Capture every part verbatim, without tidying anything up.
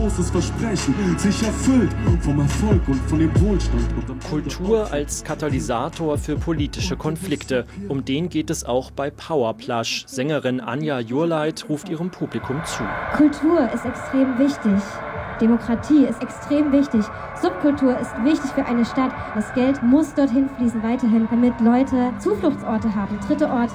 Großes Versprechen sich erfüllt vom Erfolg und von dem Wohlstand. Kultur als Katalysator für politische Konflikte. Um den geht es auch bei Powerplush. Sängerin Anja Jurleit ruft ihrem Publikum zu. Kultur ist extrem wichtig. Demokratie ist extrem wichtig. Subkultur ist wichtig für eine Stadt. Das Geld muss dorthin fließen weiterhin, damit Leute Zufluchtsorte haben, dritte Orte.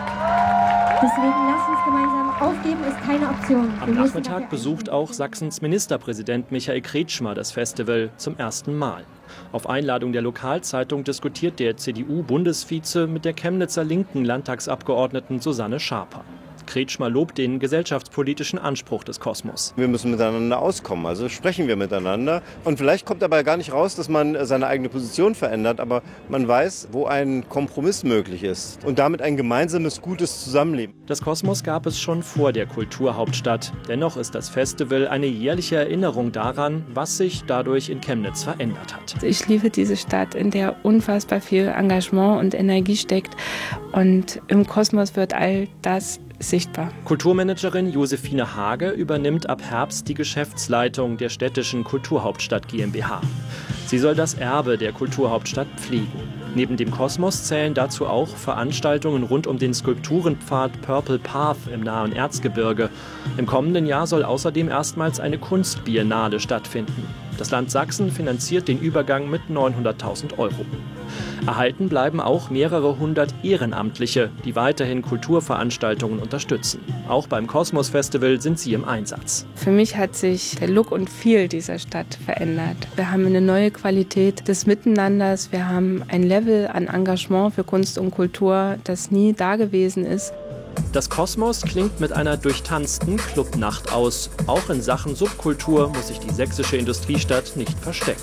Deswegen lasst uns gemeinsam aufgeben, ist keine Option. Am Nachmittag besucht auch Sachsens Ministerpräsident Michael Kretschmer das Festival zum ersten Mal. Auf Einladung der Lokalzeitung diskutiert der C D U-Bundesvize mit der Chemnitzer linken Landtagsabgeordneten Susanne Schaper. Kretschmer lobt den gesellschaftspolitischen Anspruch des Kosmos. Wir müssen miteinander auskommen, also sprechen wir miteinander. Und vielleicht kommt dabei gar nicht raus, dass man seine eigene Position verändert, aber man weiß, wo ein Kompromiss möglich ist und damit ein gemeinsames, gutes Zusammenleben. Das Kosmos gab es schon vor der Kulturhauptstadt. Dennoch ist das Festival eine jährliche Erinnerung daran, was sich dadurch in Chemnitz verändert hat. Ich liebe diese Stadt, in der unfassbar viel Engagement und Energie steckt. Und im Kosmos wird all das sichtbar. Kulturmanagerin Josephine Hage übernimmt ab Herbst die Geschäftsleitung der städtischen Kulturhauptstadt GmbH. Sie soll das Erbe der Kulturhauptstadt pflegen. Neben dem Kosmos zählen dazu auch Veranstaltungen rund um den Skulpturenpfad Purple Path im nahen Erzgebirge. Im kommenden Jahr soll außerdem erstmals eine Kunstbiennale stattfinden. Das Land Sachsen finanziert den Übergang mit neunhunderttausend Euro. Erhalten bleiben auch mehrere hundert Ehrenamtliche, die weiterhin Kulturveranstaltungen unterstützen. Auch beim Kosmos Festival sind sie im Einsatz. Für mich hat sich der Look und Feel dieser Stadt verändert. Wir haben eine neue Qualität des Miteinanders. Wir haben ein Level an Engagement für Kunst und Kultur, das nie da gewesen ist. Das Kosmos klingt mit einer durchtanzten Clubnacht aus. Auch in Sachen Subkultur muss sich die sächsische Industriestadt nicht verstecken.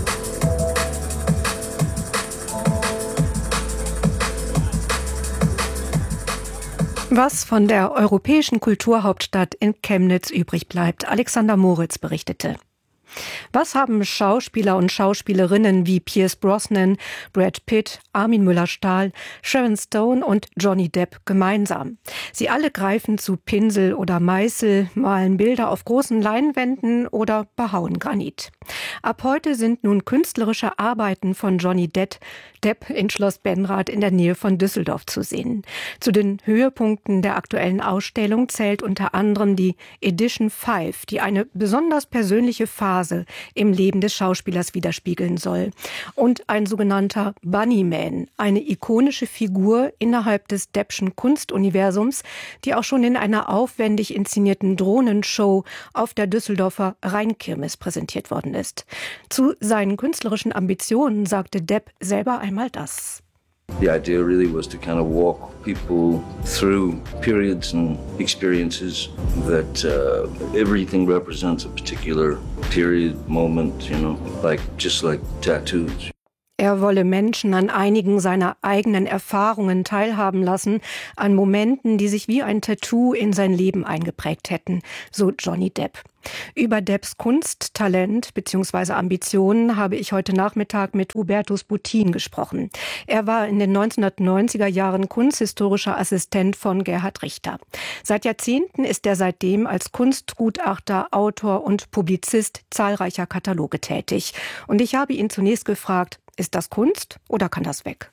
Was von der europäischen Kulturhauptstadt in Chemnitz übrig bleibt, Alexander Moritz berichtete. Was haben Schauspieler und Schauspielerinnen wie Pierce Brosnan, Brad Pitt, Armin Müller-Stahl, Sharon Stone und Johnny Depp gemeinsam? Sie alle greifen zu Pinsel oder Meißel, malen Bilder auf großen Leinwänden oder behauen Granit. Ab heute sind nun künstlerische Arbeiten von Johnny Depp, Depp in Schloss Benrath in der Nähe von Düsseldorf zu sehen. Zu den Höhepunkten der aktuellen Ausstellung zählt unter anderem die Edition fünf, die eine besonders persönliche Phase im Leben des Schauspielers widerspiegeln soll. Und ein sogenannter Bunnyman, eine ikonische Figur innerhalb des Deppschen Kunstuniversums, die auch schon in einer aufwendig inszenierten Drohnenshow auf der Düsseldorfer Rheinkirmes präsentiert worden ist. Zu seinen künstlerischen Ambitionen sagte Depp selber einmal das. The idea really was to kind of walk people through periods and experiences that uh, everything represents a particular period, moment, you know, like just like tattoos. Er wolle Menschen an einigen seiner eigenen Erfahrungen teilhaben lassen, an Momenten, die sich wie ein Tattoo in sein Leben eingeprägt hätten, so Johnny Depp. Über Depps Kunsttalent bzw. Ambitionen habe ich heute Nachmittag mit Hubertus Buttin gesprochen. Er war in den neunzehnhundertneunziger Jahren kunsthistorischer Assistent von Gerhard Richter. Seit Jahrzehnten ist er seitdem als Kunstgutachter, Autor und Publizist zahlreicher Kataloge tätig. Und ich habe ihn zunächst gefragt, ist das Kunst oder kann das weg?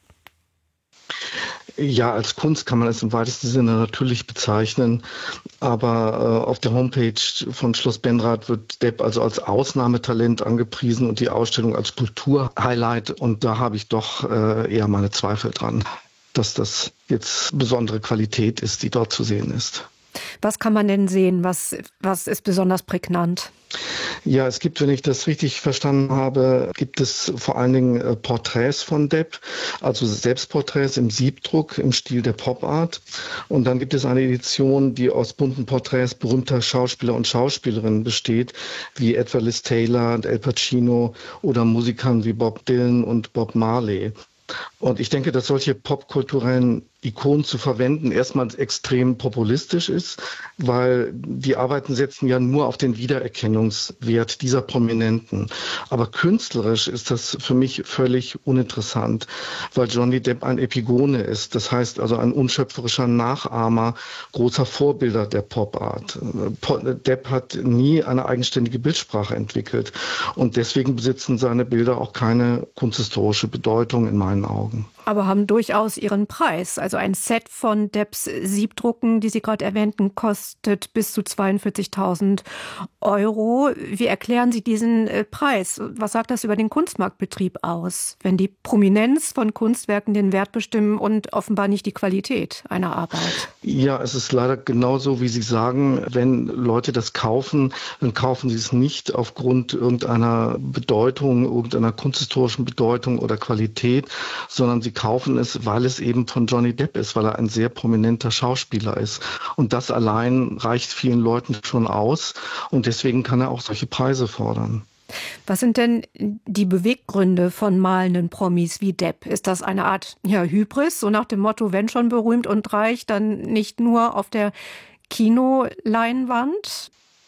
Ja, als Kunst kann man es im weitesten Sinne natürlich bezeichnen, aber äh, auf der Homepage von Schloss Benrath wird Depp also als Ausnahmetalent angepriesen und die Ausstellung als Kulturhighlight, und da habe ich doch äh, eher meine Zweifel dran, dass das jetzt besondere Qualität ist, die dort zu sehen ist. Was kann man denn sehen? Was, was ist besonders prägnant? Ja, es gibt, wenn ich das richtig verstanden habe, gibt es vor allen Dingen äh, Porträts von Depp, also Selbstporträts im Siebdruck im Stil der Pop-Art. Und dann gibt es eine Edition, die aus bunten Porträts berühmter Schauspieler und Schauspielerinnen besteht, wie etwa Liz Taylor und Al Pacino oder Musikern wie Bob Dylan und Bob Marley. Und ich denke, dass solche popkulturellen Ikonen zu verwenden, erstmal extrem populistisch ist, weil die Arbeiten setzen ja nur auf den Wiedererkennungswert dieser Prominenten. Aber künstlerisch ist das für mich völlig uninteressant, weil Johnny Depp ein Epigone ist. Das heißt also ein unschöpferischer Nachahmer großer Vorbilder der Pop-Art. Depp hat nie eine eigenständige Bildsprache entwickelt und deswegen besitzen seine Bilder auch keine kunsthistorische Bedeutung in meinen Augen. Aber haben durchaus ihren Preis. Also ein Set von Depps Siebdrucken, die Sie gerade erwähnten, kostet bis zu zweiundvierzigtausend Euro. Wie erklären Sie diesen Preis? Was sagt das über den Kunstmarktbetrieb aus, wenn die Prominenz von Kunstwerken den Wert bestimmen und offenbar nicht die Qualität einer Arbeit? Ja, es ist leider genauso, wie Sie sagen. Wenn Leute das kaufen, dann kaufen sie es nicht aufgrund irgendeiner Bedeutung, irgendeiner kunsthistorischen Bedeutung oder Qualität, sondern sie kaufen es, weil es eben von Johnny Depp ist, weil er ein sehr prominenter Schauspieler ist. Und das allein reicht vielen Leuten schon aus. Und deswegen kann er auch solche Preise fordern. Was sind denn die Beweggründe von malenden Promis wie Depp? Ist das eine Art ja, Hybris, so nach dem Motto, wenn schon berühmt und reich, dann nicht nur auf der Kinoleinwand?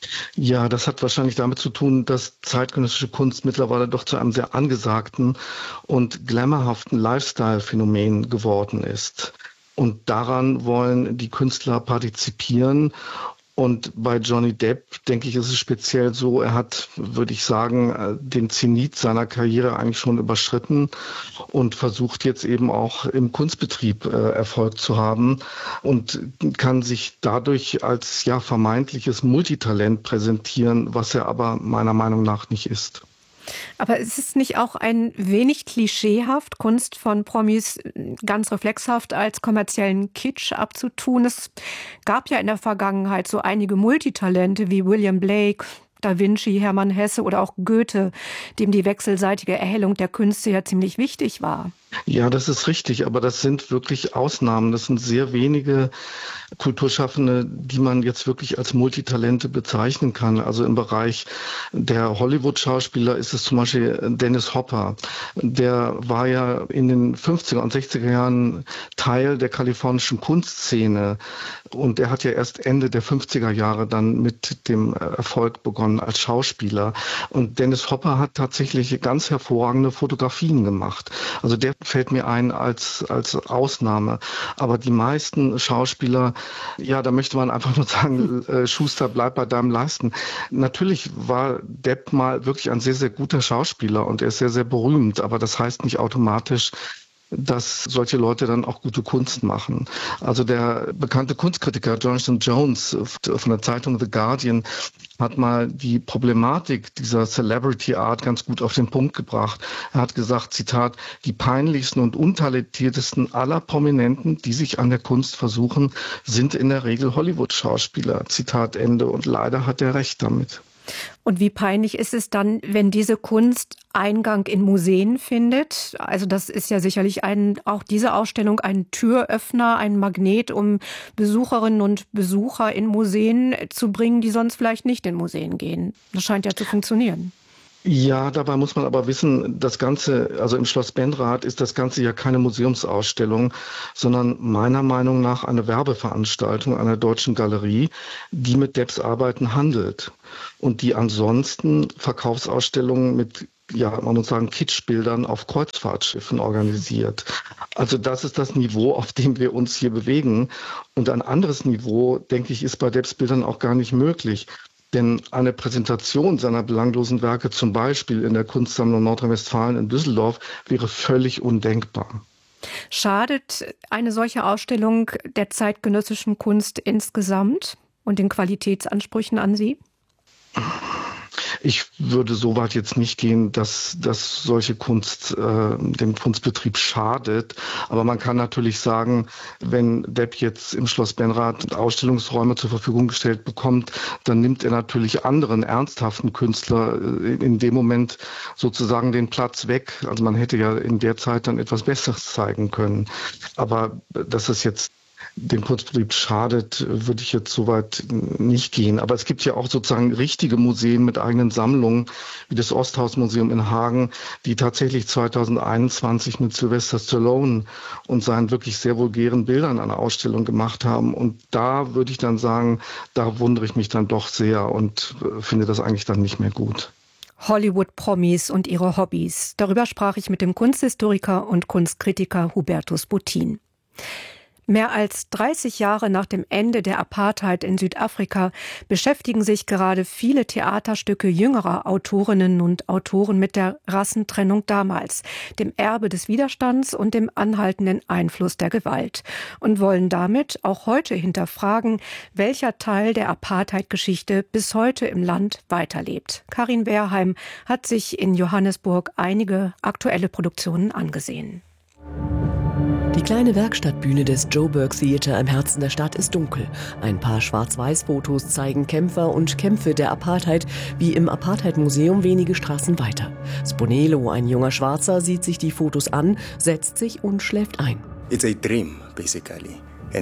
Ja, das hat wahrscheinlich damit zu tun, dass zeitgenössische Kunst mittlerweile doch zu einem sehr angesagten und glamourhaften Lifestyle-Phänomen geworden ist. Und daran wollen die Künstler partizipieren. Und bei Johnny Depp, denke ich, ist es speziell so, er hat, würde ich sagen, den Zenit seiner Karriere eigentlich schon überschritten und versucht jetzt eben auch im Kunstbetrieb äh, Erfolg zu haben und kann sich dadurch als ja vermeintliches Multitalent präsentieren, was er aber meiner Meinung nach nicht ist. Aber ist es nicht auch ein wenig klischeehaft, Kunst von Promis ganz reflexhaft als kommerziellen Kitsch abzutun? Es gab ja in der Vergangenheit so einige Multitalente wie William Blake, Da Vinci, Hermann Hesse oder auch Goethe, dem die wechselseitige Erhellung der Künste ja ziemlich wichtig war. Ja, das ist richtig, aber das sind wirklich Ausnahmen. Das sind sehr wenige Kulturschaffende, die man jetzt wirklich als Multitalente bezeichnen kann. Also im Bereich der Hollywood-Schauspieler ist es zum Beispiel Dennis Hopper. Der war ja in den fünfziger und sechziger Jahren Teil der kalifornischen Kunstszene. Und er hat ja erst Ende der fünfziger Jahre dann mit dem Erfolg begonnen als Schauspieler. Und Dennis Hopper hat tatsächlich ganz hervorragende Fotografien gemacht. Also der fällt mir ein als, als Ausnahme. Aber die meisten Schauspieler, ja, da möchte man einfach nur sagen, äh, Schuster, bleib bei deinem Leisten. Natürlich war Depp mal wirklich ein sehr, sehr guter Schauspieler und er ist sehr, sehr berühmt. Aber das heißt nicht automatisch, dass solche Leute dann auch gute Kunst machen. Also der bekannte Kunstkritiker Jonathan Jones von der Zeitung The Guardian hat mal die Problematik dieser Celebrity Art ganz gut auf den Punkt gebracht. Er hat gesagt, Zitat, die peinlichsten und untalentiertesten aller Prominenten, die sich an der Kunst versuchen, sind in der Regel Hollywood-Schauspieler. Zitat Ende. Und leider hat er recht damit. Und wie peinlich ist es dann, wenn diese Kunst Eingang in Museen findet? Also das ist ja sicherlich ein, auch diese Ausstellung ein Türöffner, ein Magnet, um Besucherinnen und Besucher in Museen zu bringen, die sonst vielleicht nicht in Museen gehen. Das scheint ja zu funktionieren. Ja, dabei muss man aber wissen, das Ganze, also im Schloss Benrath ist das Ganze ja keine Museumsausstellung, sondern meiner Meinung nach eine Werbeveranstaltung einer deutschen Galerie, die mit Depps Arbeiten handelt und die ansonsten Verkaufsausstellungen mit, ja, man muss sagen, Kitschbildern auf Kreuzfahrtschiffen organisiert. Also das ist das Niveau, auf dem wir uns hier bewegen. Und ein anderes Niveau, denke ich, ist bei Depps Bildern auch gar nicht möglich. Denn eine Präsentation seiner belanglosen Werke, zum Beispiel in der Kunstsammlung Nordrhein-Westfalen in Düsseldorf, wäre völlig undenkbar. Schadet eine solche Ausstellung der zeitgenössischen Kunst insgesamt und den Qualitätsansprüchen an sie? Ich würde so weit jetzt nicht gehen, dass, dass solche Kunst äh, dem Kunstbetrieb schadet. Aber man kann natürlich sagen, wenn Depp jetzt im Schloss Benrath Ausstellungsräume zur Verfügung gestellt bekommt, dann nimmt er natürlich anderen ernsthaften Künstler äh, in dem Moment sozusagen den Platz weg. Also man hätte ja in der Zeit dann etwas Besseres zeigen können. Aber dass es jetzt dem Kunstbetrieb schadet, würde ich jetzt so weit nicht gehen. Aber es gibt ja auch sozusagen richtige Museen mit eigenen Sammlungen, wie das Osthaus-Museum in Hagen, die tatsächlich zweitausendeinundzwanzig mit Sylvester Stallone und seinen wirklich sehr vulgären Bildern eine Ausstellung gemacht haben. Und da würde ich dann sagen, da wundere ich mich dann doch sehr und finde das eigentlich dann nicht mehr gut. Hollywood-Promis und ihre Hobbys. Darüber sprach ich mit dem Kunsthistoriker und Kunstkritiker Hubertus Bottin. Mehr als dreißig Jahre nach dem Ende der Apartheid in Südafrika beschäftigen sich gerade viele Theaterstücke jüngerer Autorinnen und Autoren mit der Rassentrennung damals, dem Erbe des Widerstands und dem anhaltenden Einfluss der Gewalt und wollen damit auch heute hinterfragen, welcher Teil der Apartheid-Geschichte bis heute im Land weiterlebt. Karin Wehrheim hat sich in Johannesburg einige aktuelle Produktionen angesehen. Die kleine Werkstattbühne des Joburg Theater im Herzen der Stadt ist dunkel. Ein paar Schwarz-Weiß-Fotos zeigen Kämpfer und Kämpfe der Apartheid, wie im Apartheid-Museum wenige Straßen weiter. Sponelo, ein junger Schwarzer, sieht sich die Fotos an, setzt sich und schläft ein. It's a dream, basically.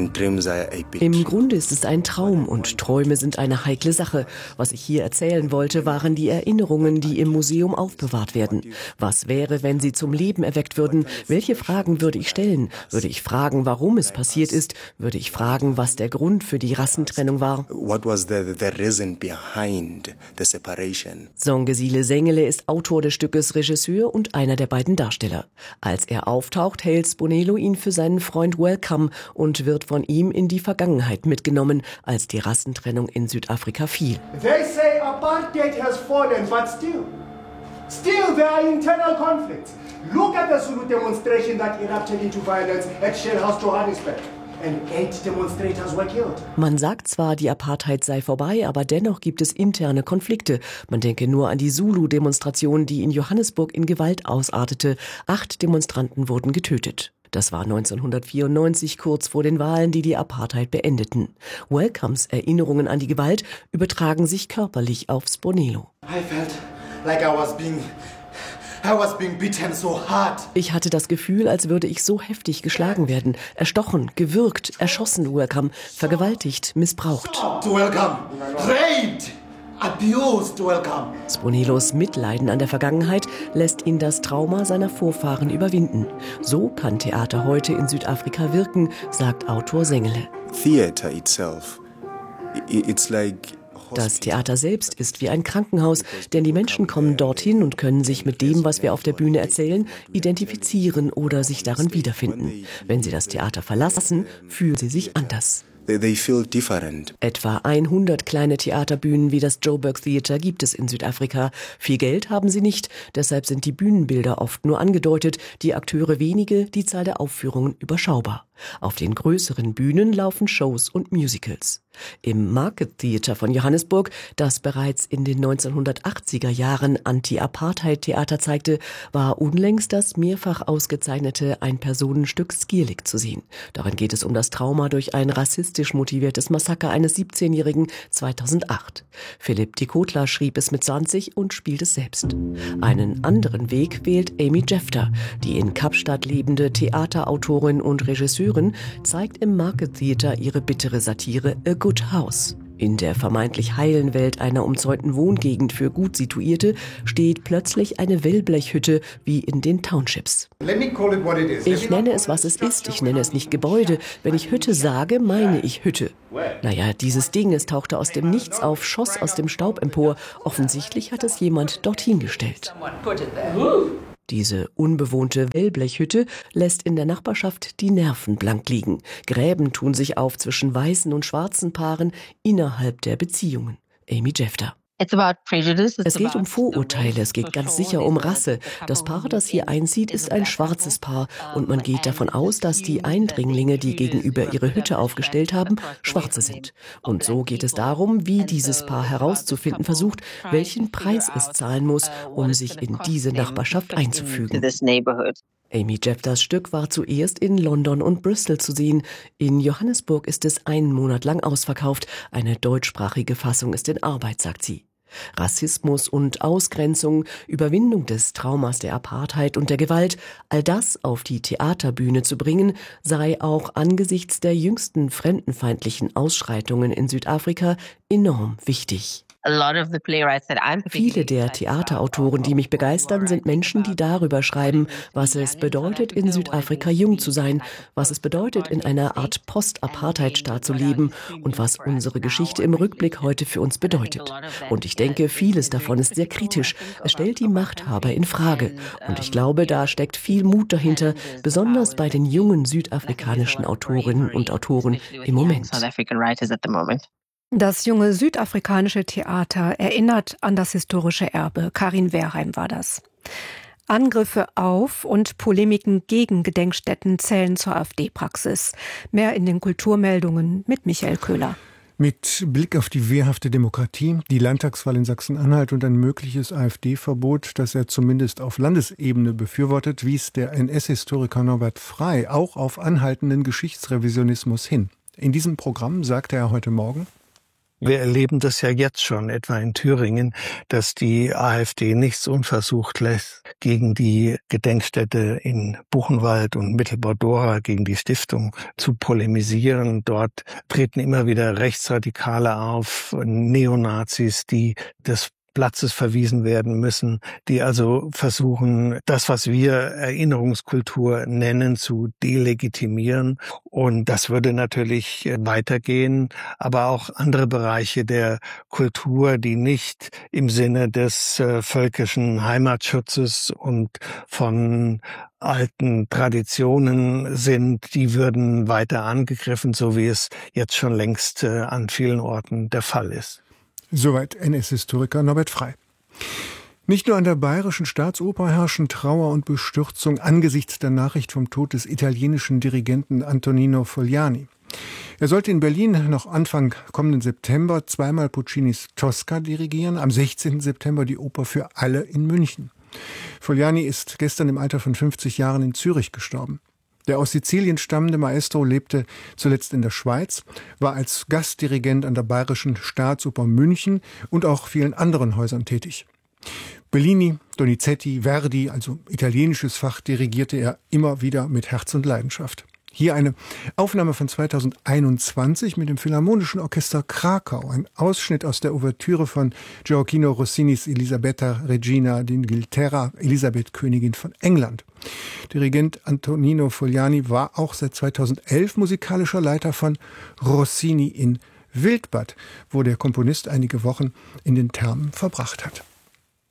Im Grunde ist es ein Traum und Träume sind eine heikle Sache. Was ich hier erzählen wollte, waren die Erinnerungen, die im Museum aufbewahrt werden. Was wäre, wenn sie zum Leben erweckt würden? Welche Fragen würde ich stellen? Würde ich fragen, warum es passiert ist? Würde ich fragen, was der Grund für die Rassentrennung war? What was the, the reason behind the separation? Songesile Sengele ist Autor des Stückes, Regisseur und einer der beiden Darsteller. Als er auftaucht, hält Sponelo ihn für seinen Freund Welcome und wird von ihm in die Vergangenheit mitgenommen, als die Rassentrennung in Südafrika fiel. They say apartheid has fallen, but still, still there are internal conflicts. Look at the Zulu demonstration that erupted into violence at Shellhouse Johannesburg. And eight demonstrators were killed. Man sagt zwar, die Apartheid sei vorbei, aber dennoch gibt es interne Konflikte. Man denke nur an die Zulu-Demonstration, die in Johannesburg in Gewalt ausartete. Acht Demonstranten wurden getötet. Das war neunzehnhundertvierundneunzig, kurz vor den Wahlen, die die Apartheid beendeten. Welcomes Erinnerungen an die Gewalt übertragen sich körperlich auf Sponelo. I felt like I was being, I was being beaten so hard. Ich hatte das Gefühl, als würde ich so heftig geschlagen werden, erstochen, gewürgt, erschossen, Welcome, vergewaltigt, missbraucht. Welcome, raped. Abused, Welcome. Sponelos Mitleiden an der Vergangenheit lässt ihn das Trauma seiner Vorfahren überwinden. So kann Theater heute in Südafrika wirken, sagt Autor Sengele. Theater itself, it's like Das Theater selbst ist wie ein Krankenhaus, denn die Menschen kommen dorthin und können sich mit dem, was wir auf der Bühne erzählen, identifizieren oder sich darin wiederfinden. Wenn sie das Theater verlassen, fühlen sie sich anders. They feel different. Etwa hundert kleine Theaterbühnen wie das Joburg Theater gibt es in Südafrika. Viel Geld haben sie nicht, deshalb sind die Bühnenbilder oft nur angedeutet, die Akteure wenige, die Zahl der Aufführungen überschaubar. Auf den größeren Bühnen laufen Shows und Musicals. Im Market Theater von Johannesburg, das bereits in den neunzehnhundertachtziger Jahren Anti-Apartheid-Theater zeigte, war unlängst das mehrfach ausgezeichnete Ein-Personenstück Skierlik zu sehen. Darin geht es um das Trauma durch ein rassistisch motiviertes Massaker eines siebzehnjährigen zweitausendacht. Philipp Tikotler schrieb es mit zwanzig und spielt es selbst. Einen anderen Weg wählt Amy Jefter, die in Kapstadt lebende Theaterautorin und Regisseurin, zeigt im Market Theater ihre bittere Satire A Good House. In der vermeintlich heilen Welt einer umzäunten Wohngegend für gut Situierte steht plötzlich eine Wellblechhütte wie in den Townships. Ich nenne es, was es ist. Ich nenne es nicht Gebäude. Wenn ich Hütte sage, meine ich Hütte. Naja, dieses Ding, es tauchte aus dem Nichts auf, schoss aus dem Staub empor. Offensichtlich hat es jemand dorthin gestellt. Diese unbewohnte Wellblechhütte lässt in der Nachbarschaft die Nerven blank liegen. Gräben tun sich auf zwischen weißen und schwarzen Paaren innerhalb der Beziehungen. Amy Jefter. Es geht um Vorurteile, es geht ganz sicher um Rasse. Das Paar, das hier einzieht, ist ein schwarzes Paar und man geht davon aus, dass die Eindringlinge, die gegenüber ihre Hütte aufgestellt haben, Schwarze sind. Und so geht es darum, wie dieses Paar herauszufinden versucht, welchen Preis es zahlen muss, um sich in diese Nachbarschaft einzufügen. Amy Jefters Stück war zuerst in London und Bristol zu sehen. In Johannesburg ist es einen Monat lang ausverkauft. Eine deutschsprachige Fassung ist in Arbeit, sagt sie. Rassismus und Ausgrenzung, Überwindung des Traumas der Apartheid und der Gewalt, all das auf die Theaterbühne zu bringen, sei auch angesichts der jüngsten fremdenfeindlichen Ausschreitungen in Südafrika enorm wichtig. Viele der Theaterautoren, die mich begeistern, sind Menschen, die darüber schreiben, was es bedeutet, in Südafrika jung zu sein, was es bedeutet, in einer Art Post-Apartheid-Staat zu leben und was unsere Geschichte im Rückblick heute für uns bedeutet. Und ich denke, vieles davon ist sehr kritisch. Es stellt die Machthaber in Frage. Und ich glaube, da steckt viel Mut dahinter, besonders bei den jungen südafrikanischen Autorinnen und Autoren im Moment. Das junge südafrikanische Theater erinnert an das historische Erbe. Karin Wehrheim war das. Angriffe auf und Polemiken gegen Gedenkstätten zählen zur AfD-Praxis. Mehr in den Kulturmeldungen mit Michael Köhler. Mit Blick auf die wehrhafte Demokratie, die Landtagswahl in Sachsen-Anhalt und ein mögliches AfD-Verbot, das er zumindest auf Landesebene befürwortet, wies der N S-Historiker Norbert Frey auch auf anhaltenden Geschichtsrevisionismus hin. In diesem Programm sagte er heute Morgen: Wir erleben das ja jetzt schon, etwa in Thüringen, dass die AfD nichts unversucht lässt, gegen die Gedenkstätte in Buchenwald und Mittelbau-Dora, gegen die Stiftung, zu polemisieren. Dort treten immer wieder Rechtsradikale auf, Neonazis, die das Platzes verwiesen werden müssen, die also versuchen, das, was wir Erinnerungskultur nennen, zu delegitimieren. Und das würde natürlich weitergehen, aber auch andere Bereiche der Kultur, die nicht im Sinne des äh, völkischen Heimatschutzes und von alten Traditionen sind, die würden weiter angegriffen, so wie es jetzt schon längst äh, an vielen Orten der Fall ist. Soweit N S-Historiker Norbert Frey. Nicht nur an der Bayerischen Staatsoper herrschen Trauer und Bestürzung angesichts der Nachricht vom Tod des italienischen Dirigenten Antonino Fogliani. Er sollte in Berlin noch Anfang kommenden September zweimal Puccinis Tosca dirigieren, am sechzehnten September die Oper für alle in München. Fogliani ist gestern im Alter von fünfzig Jahren in Zürich gestorben. Der aus Sizilien stammende Maestro lebte zuletzt in der Schweiz, war als Gastdirigent an der Bayerischen Staatsoper München und auch vielen anderen Häusern tätig. Bellini, Donizetti, Verdi, also italienisches Fach, dirigierte er immer wieder mit Herz und Leidenschaft. Hier eine Aufnahme von zweitausendeinundzwanzig mit dem Philharmonischen Orchester Krakau, ein Ausschnitt aus der Ouvertüre von Gioacchino Rossinis Elisabetta Regina d'Inghilterra, Elisabeth Königin von England. Dirigent Antonino Fogliani war auch seit zweitausendelf musikalischer Leiter von Rossini in Wildbad, wo der Komponist einige Wochen in den Thermen verbracht hat.